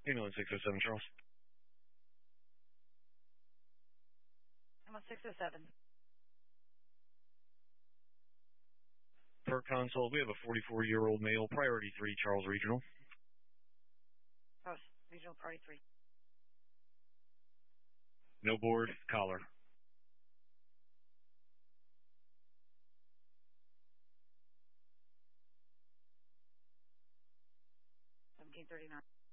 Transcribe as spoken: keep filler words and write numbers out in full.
Ambulance six oh seven, Charles. I'm on six oh seven. Per console, we have a forty-four-year-old male, priority three, Charles Regional. Charles Regional, priority three. No board, collar. seventeen thirty-nine.